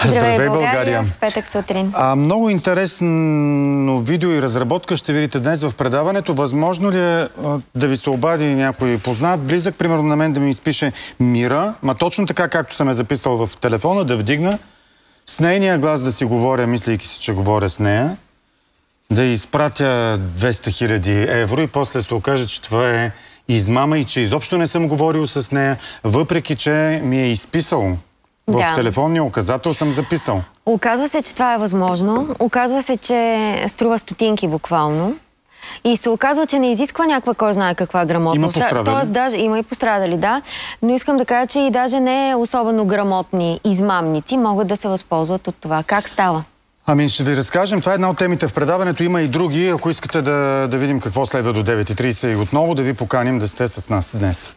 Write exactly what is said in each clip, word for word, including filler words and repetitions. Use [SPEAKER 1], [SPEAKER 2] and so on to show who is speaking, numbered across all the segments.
[SPEAKER 1] Здравей, България! България.
[SPEAKER 2] Петък сутрин.
[SPEAKER 1] А, много интересно видео и разработка ще видите днес в предаването. Възможно ли е да ви се обади някой познат, близък, примерно на мен да ми изпише Мира, ма точно така, както съм я записал в телефона, да вдигна, с нейния глас да си говоря, мислейки си, че говоря с нея, да изпратя двеста хиляди евро и после се окаже, че това е измама и че изобщо не съм говорил с нея, въпреки че ми е изписал. В да. телефонния указател съм записал.
[SPEAKER 2] Оказва се, че това е възможно. Оказва се, че струва стотинки буквално. И се оказва, че не изисква някаква кой знае каква грамотност.
[SPEAKER 1] Има пострадали?
[SPEAKER 2] Тоест, даже, има и пострадали, да. Но искам да кажа, че и даже не особено грамотни измамници могат да се възползват от това. Как става?
[SPEAKER 1] Ами ще ви разкажем. Това е една от темите в предаването. Има и други. Ако искате да, да видим какво следва до девет и трийсет и отново да ви поканим да сте с нас днес.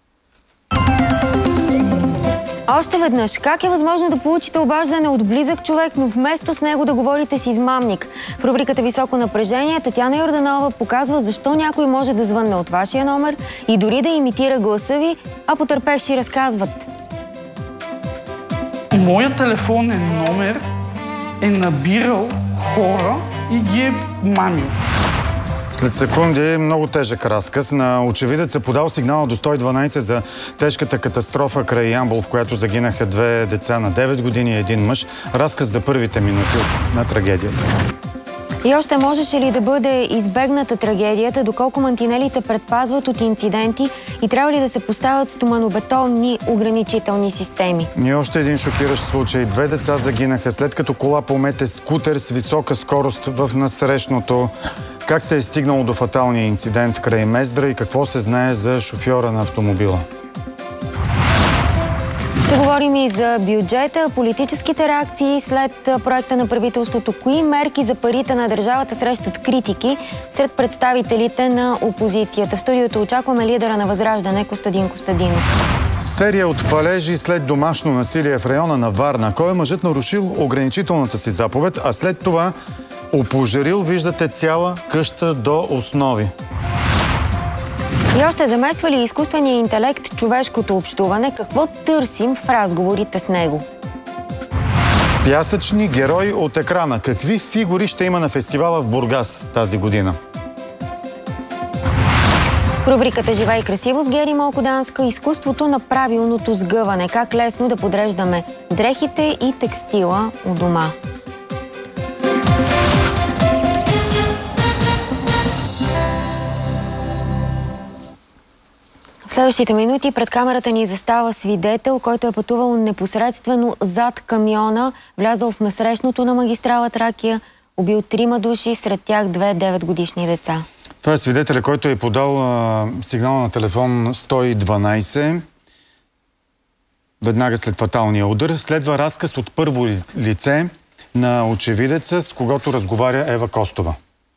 [SPEAKER 2] Още веднъж, как е възможно да получите обаждане от близък човек, но вместо с него да говорите с измамник? В рубриката Високо напрежение Татяна Йорданова показва защо някой може да звънне от вашия номер и дори да имитира гласа ви, а потърпевши разказват.
[SPEAKER 3] Моят телефонен номер е набирал хора и ги е мамил.
[SPEAKER 1] След секунди много тежък разказ. На очевидец е подал сигнала до сто и дванайсет за тежката катастрофа край Ямбол, в която загинаха две деца на девет години и един мъж. Разказ за първите минути на трагедията.
[SPEAKER 2] И още можеше ли да бъде избегната трагедията, доколко мантинелите предпазват от инциденти и трябва ли да се поставят стоманобетонни ограничителни системи?
[SPEAKER 1] И още един шокиращ случай. Две деца загинаха след като кола помете скутер с висока скорост в насрещното. Как се е стигнало до фаталния инцидент край Мездра и какво се знае за шофьора на автомобила?
[SPEAKER 2] Ще говорим и за бюджета, политическите реакции след проекта на правителството. Кои мерки за парите на държавата срещат критики сред представителите на опозицията? В студиото очакваме лидера на Възраждане Костадин Костадинов.
[SPEAKER 1] Серия от палежи след домашно насилие в района на Варна. Кой е мъжът нарушил ограничителната си заповед, а след това опожарил, виждате, цяла къща до основи.
[SPEAKER 2] И още замества ли изкуствения интелект човешкото общуване? Какво търсим в разговорите с него?
[SPEAKER 1] Пясъчни герои от екрана. Какви фигури ще има на фестивала в Бургас тази година?
[SPEAKER 2] В рубриката Жива и красиво с Гери Малкоданска изкуството на правилното сгъване. Как лесно да подреждаме дрехите и текстила у дома. В следващите минути пред камерата ни застава свидетел, който е пътувал непосредствено зад камиона, влязъл в насрещното на магистрала Тракия, убил трима души, сред тях две деветгодишни деца.
[SPEAKER 1] Това е свидетеля, който е подал а, сигнал на телефон сто и дванайсет. Веднага след фаталния удар. Следва разказ от първо лице на очевидеца, с когото разговаря Ева Костова.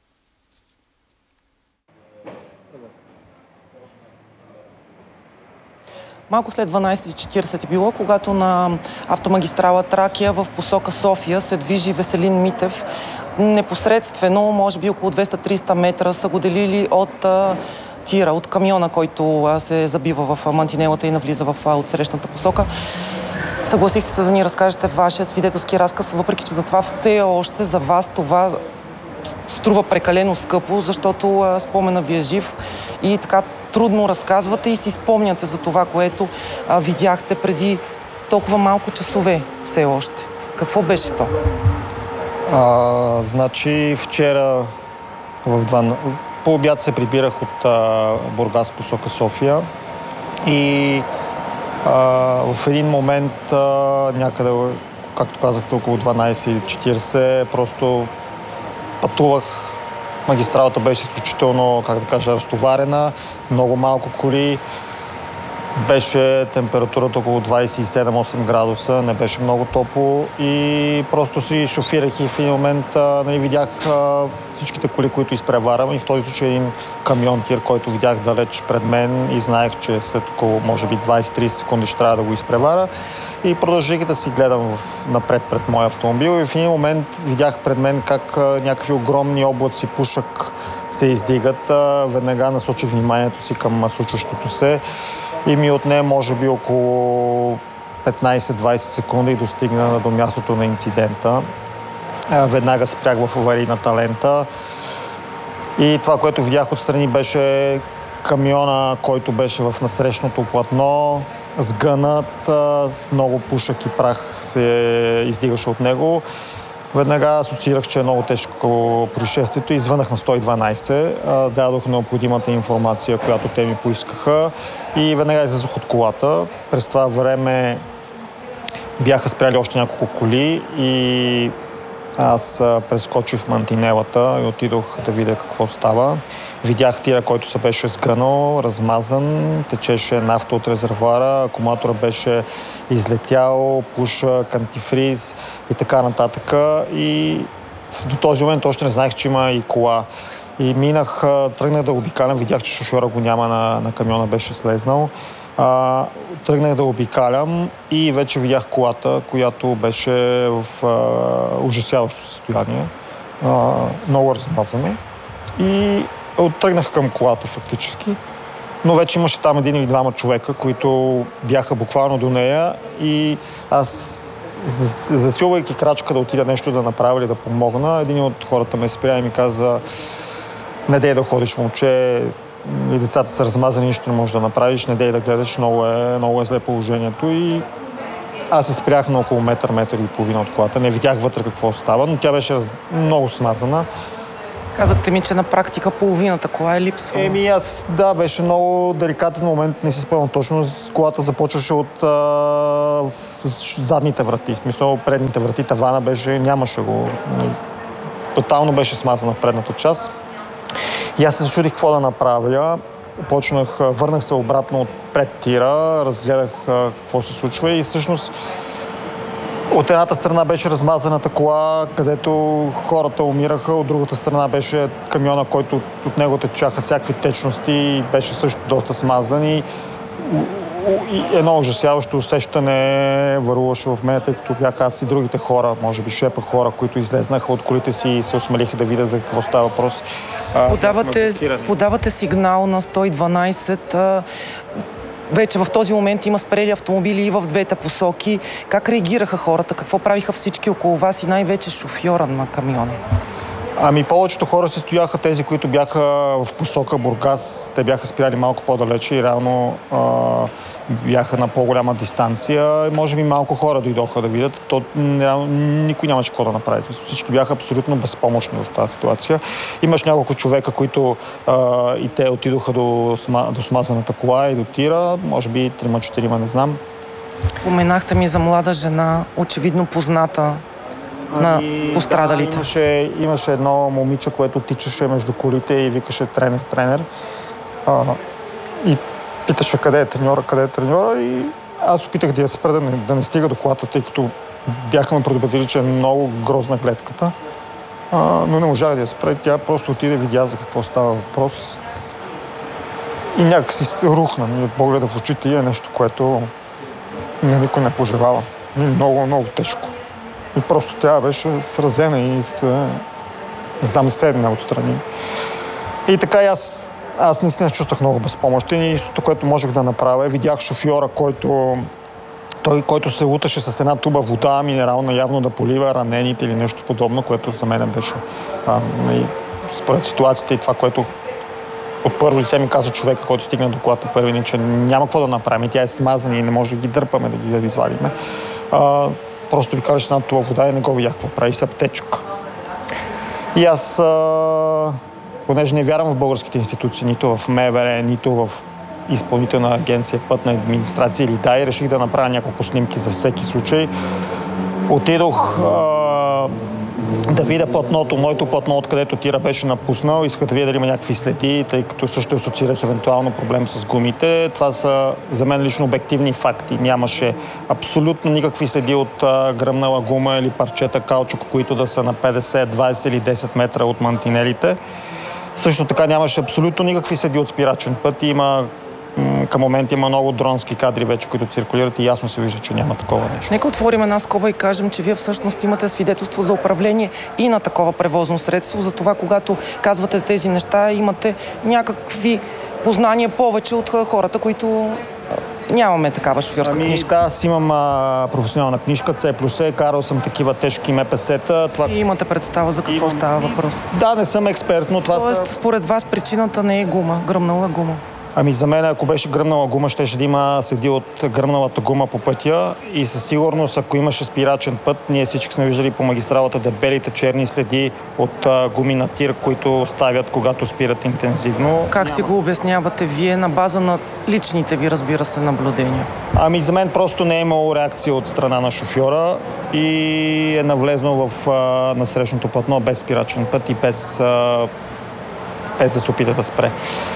[SPEAKER 4] Малко след дванайсет и четирийсет е било, когато на автомагистрала Тракия в посока София се движи Веселин Митев. Непосредствено, може би около двеста до триста метра, са го делили от а, тира, от камиона, който а, се забива в мантинелата и навлиза в а, отсрещната посока. Съгласихте се да ни разкажете вашия свидетелски разказ, въпреки че за това все още за вас това струва прекалено скъпо, защото а, спомена ви е жив и така трудно разказвате и си спомняте за това, което а, видяхте преди толкова малко часове все още. Какво беше то?
[SPEAKER 5] А, значи вчера в два... по обяд се прибирах от а, Бургас посока София и а, в един момент а, някъде, както казахте, около дванайсет и четирийсет, просто пътувах. Магистралата беше изключително, как да кажа, разтоварена, много малко коли. Беше температурата около двайсет и седем до осем градуса, не беше много топло и просто си шофирах и в един момент а, нали, видях а, всичките коли, които изпреварам и в този случай един камион тир, който видях далеч пред мен и знаех, че след около може би двайсет до трийсет секунди ще трябва да го изпревара и продължих да си гледам в, напред пред моя автомобил и в един момент видях пред мен как а, някакви огромни облаци пушък се издигат. А, веднага насочих вниманието си към случващото се и ми отне може би около петнайсет-двайсет секунди и достигна до мястото на инцидента. Веднага спрях в аварийната лента и това, което видях отстрани, беше камиона, който беше в насрещното платно, сгънат, с много пушък и прах се издигаше от него. Веднага асоциирах, че е много тежко происшествието и звънах на сто и дванайсет. Дадох необходимата информация, която те ми поискаха и веднага излязох от колата. През това време бяха спряли още няколко коли и аз прескочих мантинелата и отидох да видя какво става. Видях тира, който се беше сгънал, размазан, течеше нафта от резервоара, акумулатора беше излетял, пушък, антифриз и така нататък. И до този момент още не знаех, че има и кола. И минах, тръгнах да обикалям, видях, че шофьора го няма на, на камиона, беше слезнал. А, тръгнах да обикалям и вече видях колата, която беше в а, ужасяващо състояние. А, много размазане. И оттръгнах към колата фактически, но вече имаше там един или двама човека, които бяха буквално до нея и аз, засилвайки крачка да отида нещо да направя или да помогна, един от хората ме спря и ми каза: не дей да ходиш, момче, и децата са размазани, нищо не можеш да направиш, не дей да гледаш, много е, много е зле положението. И аз се спрях на около метър, метър и половина от колата, не видях вътре какво става, но тя беше раз... много смазана.
[SPEAKER 4] Казахте ми, че на практика половината кола е липсвала.
[SPEAKER 5] Еми аз, да, беше много деликатен момент, не си спомням точно. Колата започваше от а, задните врати, в смисъл предните врати, тавана беше, нямаше го. Тотално беше смазана в предната част. И аз се зачудих какво да направя. Почнах, върнах се обратно от пред тира, разгледах а, какво се случва и всъщност от едната страна беше размазаната кола, където хората умираха, от другата страна беше камиона, който от него течаха всякакви течности и беше също доста смазан и, и едно ужасяващо усещане върлуваше в мен, тъй като бяха аз и другите хора, може би шепа хора, които излезнаха от колите си и се осмелиха да видят за какво става въпрос.
[SPEAKER 4] Подавате, подавате сигнал на сто и дванайсет. Вече в този момент има спрели автомобили и в двете посоки. Как реагираха хората? Какво правиха всички около вас и най-вече шофьора на камиона?
[SPEAKER 5] Ами повечето хора се стояха, тези, които бяха в посока Бургас. Те бяха спряли малко по-далече и реално а, бяха на по-голяма дистанция. Може би малко хора дойдоха да видят. То, реално, никой нямаше какво да направи. Всички бяха абсолютно безпомощни в тази ситуация. Имаш няколко човека, които а, и те отидоха до, до смазаната кола и до тира. Може би трима-четирима, не знам.
[SPEAKER 4] Споменахте ми за млада жена, очевидно позната на пострадалите.
[SPEAKER 5] Да, имаше, имаше едно момиче, което тичаше между колите и викаше тренер, тренер. А, и питаше къде е треньора, къде е треньора и аз опитах да я спра да не, да не стига до колата, тъй като бяха ме предупредили, че е много грозна гледката. А, но не можах да я спра. Тя просто отиде, видя за какво става въпрос. И някакси рухна ми от погледа в очите и е нещо, което не никой не пожелава. Много, много тежко. И просто тя беше сразена и се, не знам, седна отстрани. И така аз, аз наистина чувствах много безпомощен и истото, което можех да направя, видях шофьора, който, той, който се луташе с една туба вода минерална, явно да полива ранените или нещо подобно, което за мен беше а, и според ситуацията и това, което от първо лице ми каза човека, който стигна до колата първи, че няма какво да направим. Тя е смазана и не може да ги дърпаме, да ги да извадиме. А, Просто ви кажеш една това вода и не го видях какво прави с аптечка. И аз, а, понеже не вярвам в българските институции, нито в МВР, нито в изпълнителна агенция, пътна администрация или дай, реших да направя няколко снимки за всеки случай. Отидох а, да видя платното, моето платно, откъдето тира беше напуснал. Исках да видя дали има някакви следи, тъй като също асоциирах евентуално проблем с гумите. Това са за мен лично обективни факти. Нямаше абсолютно никакви следи от а, гръмнала гума или парчета каучук, които да са на петдесет, двайсет или десет метра от мантинелите. Също така нямаше абсолютно никакви следи от спирачен път. Има към момента има много дронски кадри вече, които циркулират и ясно се вижда, че няма такова нещо.
[SPEAKER 4] Нека отворим една скоба и кажем, че вие всъщност имате свидетелство за управление и на такова превозно средство. Затова, когато казвате тези неща, имате някакви познания повече от хората, които нямаме такава шофьорска
[SPEAKER 5] ами,
[SPEAKER 4] книжка.
[SPEAKER 5] Аз имам а, професионална книжка, С плюс Е, карал съм такива тежки МПС-та. Това...
[SPEAKER 4] И имате представа за какво
[SPEAKER 5] Имам...
[SPEAKER 4] става въпрос?
[SPEAKER 5] Да, не съм експерт, но това
[SPEAKER 4] Тоест,
[SPEAKER 5] са...
[SPEAKER 4] според вас причината не е гума, гръмнала гума?
[SPEAKER 5] Ами за мен, ако беше гръмнала гума, щеше да има следи от гръмналата гума по пътя и със сигурност, ако имаше спирачен път, ние всички сме виждали по магистралата дебелите черни следи от а, гуми на тир, които ставят, когато спират интензивно.
[SPEAKER 4] Как си го обяснявате вие на база на личните ви, разбира се, наблюдения?
[SPEAKER 5] Ами за мен просто не е имало реакция от страна на шофьора и е навлезнал в а, насрещното платно без спирачен път и без, а, без да се опита да спре.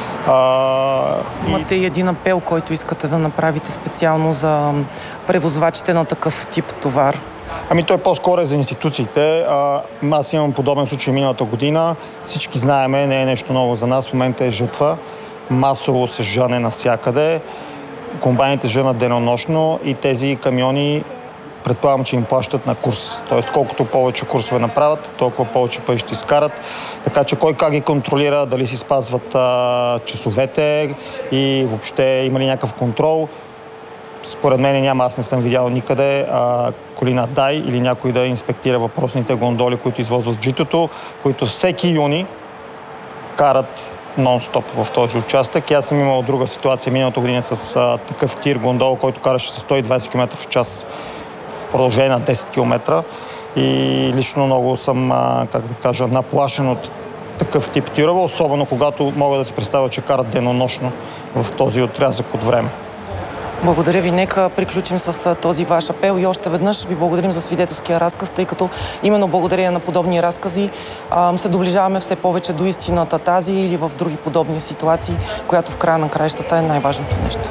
[SPEAKER 5] А,
[SPEAKER 4] Имате и един апел, който искате да направите специално за превозвачите на такъв тип товар.
[SPEAKER 5] Ами той по-скоро е за институциите. А, аз имам подобен случай миналата година. Всички знаеме, не е нещо ново за нас. В момента е жътва. Масово се жъне навсякъде. Комбайните жънат денонощно и тези камиони предполагам, че им плащат на курс. Тоест, колкото повече курсове направят, толкова повече пари ще изкарат. Така че кой как ги контролира, дали си спазват а, часовете и въобще има ли някакъв контрол. Според мен няма, аз не съм видял никъде а, Колина Дай или някой да инспектира въпросните гондоли, които извозват житото, които всеки юни карат нон-стоп в този участък. И аз съм имал друга ситуация миналата година с а, такъв тир гондол, който караше с сто и двадесет километра в час в продължение на десет километра. И лично много съм, а, как да кажа, наплашен от такъв тип тирове, особено когато мога да си представя, че карат денонощно в този отрязък от време.
[SPEAKER 4] Благодаря ви. Нека приключим с този ваш апел и още веднъж ви благодарим за свидетелския разказ, тъй като именно благодарение на подобни разкази а, се доближаваме все повече до истината тази или в други подобни ситуации, която в края на краищата е най-важното нещо.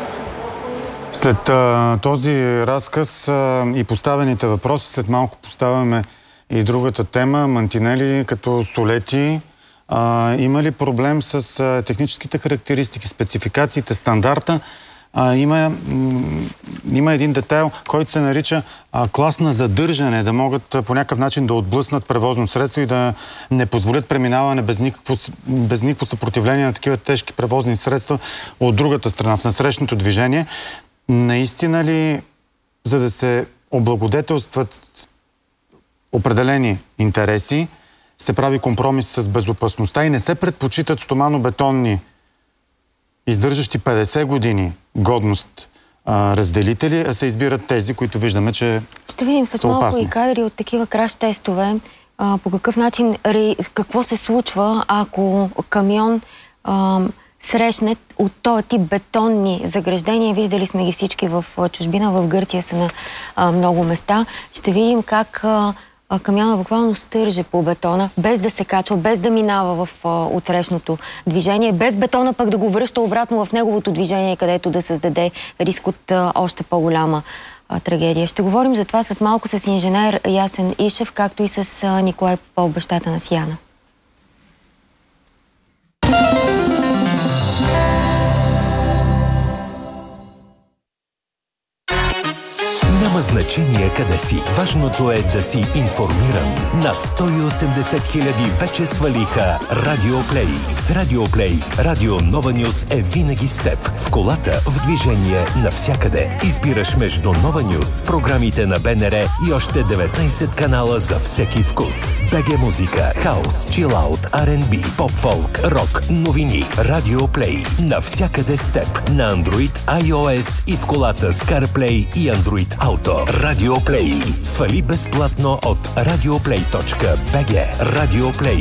[SPEAKER 1] След а, този разказ а, и поставените въпроси, след малко поставяме и другата тема, мантинели като солети. А, има ли проблем с а, техническите характеристики, спецификациите, стандарта? А, има, има един детайл, който се нарича а, клас на задържане, да могат а, по някакъв начин да отблъснат превозно средство и да не позволят преминаване без никакво, без никакво съпротивление на такива тежки превозни средства от другата страна, в насрещното движение. Наистина ли, за да се облагодетелстват определени интереси, се прави компромис с безопасността и не се предпочитат стомано-бетонни, издържащи петдесет години годност а, разделители, а се избират тези, които виждаме, че
[SPEAKER 2] ще видим след малко и кадри от такива краш тестове. А, по какъв начин, какво се случва, ако камион а, срещне от този тип бетонни заграждения. Виждали сме ги всички в чужбина, в Гърция са на а, много места. Ще видим как а, камиона буквално стърже по бетона, без да се качва, без да минава в а, отсрещното движение, без бетона пък да го връща обратно в неговото движение, където да създаде риск от а, още по-голяма а, трагедия. Ще говорим за това след малко с инженер Ясен Ишев, както и с а, Николай Попов, бащата на Сияна.
[SPEAKER 6] Няма значение къде си. Важното е да си информиран. Над сто и осемдесет хиляди вече свалиха Радио Плей. С Радио Плей, Радио Нова Нюз е винаги с теб. В колата, в движение, навсякъде. Избираш между Нова Нюз, програмите на БНР и още деветнайсет канала за всеки вкус. БГ музика, хаус, чилаут, Ар енд Би, поп-фолк, рок, новини. Радио Плей. Навсякъде с теб. На Android, iOS и в колата с CarPlay и Android Auto. Радио Плей. Свали безплатно от радиоплей точка би джи. Радио Плей.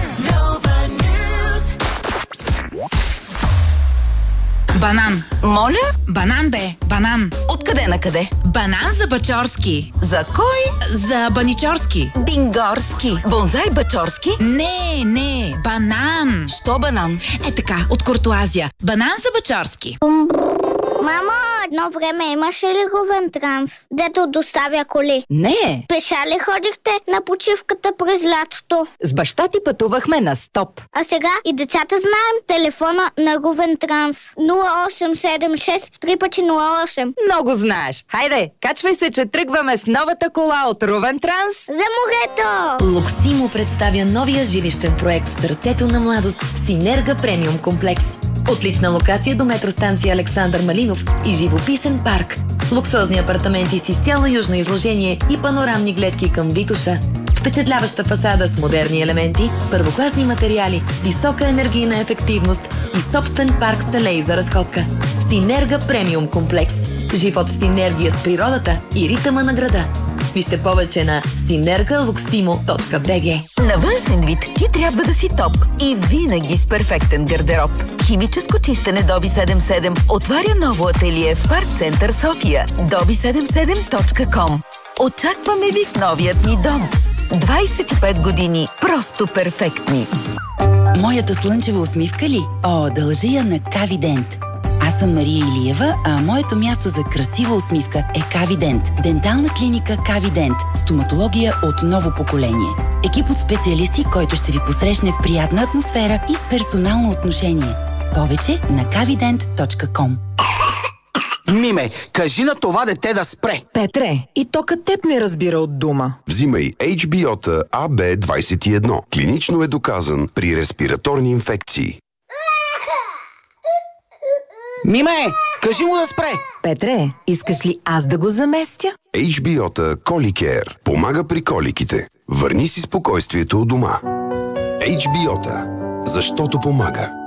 [SPEAKER 7] Банан.
[SPEAKER 8] Моля?
[SPEAKER 7] Банан бе, банан.
[SPEAKER 8] Откъде на къде?
[SPEAKER 7] Банан за Бачорски.
[SPEAKER 8] За кой?
[SPEAKER 7] За Баничорски.
[SPEAKER 8] Бингорски. Бонзай Бачорски?
[SPEAKER 7] Не, не, банан.
[SPEAKER 8] Що банан?
[SPEAKER 7] Е така, от Куртуазия. Банан за Бачорски.
[SPEAKER 9] Мамо, едно време имаше ли Ровен Транс, дето доставя коли?
[SPEAKER 10] Не.
[SPEAKER 9] Пеша ли ходихте на почивката през лятото?
[SPEAKER 10] С баща ти пътувахме на стоп.
[SPEAKER 9] А сега и децата знаем телефона на Ровен Транс. нула осем седем шест три пъти нула осем.
[SPEAKER 10] Много знаеш. Хайде, качвай се, че тръгваме с новата кола от Ровен Транс.
[SPEAKER 9] За морето!
[SPEAKER 11] Локсимо представя новия жилищен проект в сърцето на младост Синерга премиум комплекс. Отлична локация до метростанция Александър Малинов и живописен парк. Луксозни апартаменти с изцяло южно изложение и панорамни гледки към Витоша. Впечатляваща фасада с модерни елементи, първокласни материали, висока енергийна ефективност и собствен парк с алеи за разходка. Синерга премиум комплекс. Живот в синергия с природата и ритъма на града. Вижте повече на синерга луксимо точка би джи.
[SPEAKER 8] На външен вид ти трябва да си топ и винаги с перфектен гардероб. Химическо чистене Доби седемдесет и седем отваря ново ателие в Парк Център София. доби седемдесет и седем точка ком. Очакваме ви в новият ни дом. двайсет и пет години просто перфектни.
[SPEAKER 12] Моята слънчева усмивка ли? О, дължа я на Кавидент. Аз съм Мария Илиева, а моето място за красива усмивка е Кавидент. Дентална клиника Кавидент. Стоматология от ново поколение. Екип от специалисти, който ще ви посрещне в приятна атмосфера и с персонално отношение. Повече на кавидент точка ком.
[SPEAKER 13] Миме, кажи на това дете да спре.
[SPEAKER 14] Петре, и то като теб ми разбира от дума.
[SPEAKER 15] Взимай Ейч Би О-та А Б двайсет и едно. Клинично е доказан при респираторни инфекции.
[SPEAKER 13] Миме, кажи му да спре.
[SPEAKER 14] Петре, искаш ли аз да го заместя?
[SPEAKER 15] Ейч Би О-та Коликер помага при коликите. Върни си спокойствието у дома. Ейч Би О-та, защото помага.